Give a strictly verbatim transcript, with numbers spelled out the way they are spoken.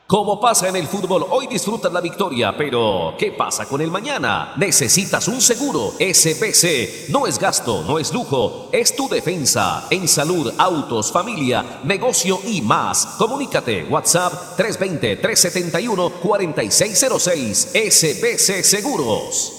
Como pasa en el fútbol, hoy disfrutas la victoria, pero ¿qué pasa con el mañana? Necesitas un seguro. S B C no es gasto, no es lujo, es tu defensa. En salud, autos, familia, negocio y más. Comunícate, WhatsApp tres dos cero, tres siete uno, cuatro seis cero seis. S B C Seguros.